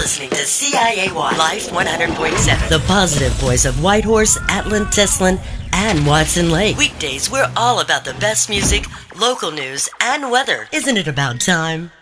listening to CIAY Life 100.7, the positive voice of Whitehorse, Atlin, Teslin, and Watson Lake. Weekdays, we're all about the best music, local news, and weather. Isn't it about time?